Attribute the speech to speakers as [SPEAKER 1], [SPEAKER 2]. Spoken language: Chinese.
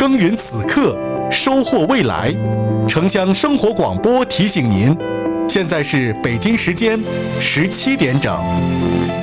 [SPEAKER 1] 耕耘此刻，收获未来。城乡生活广播提醒您，现在是北京时间17点整。